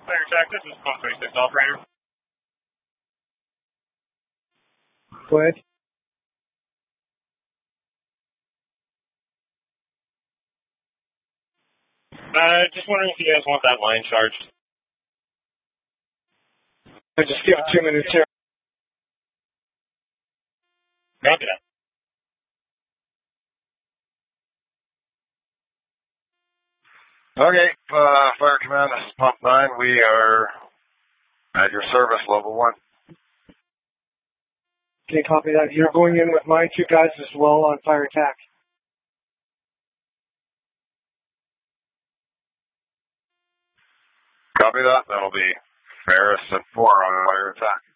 Fire attack, this is 126 operator. Go ahead. Just wondering if you guys want that line charged. I just give it 2 minutes here. Copy that. Okay, Fire Command, this is Pump 9. We are at your service, level 1. Okay, copy that. You're going in with my 2 guys as well on fire attack. Copy that. That'll be Ferris and 4 on fire attack.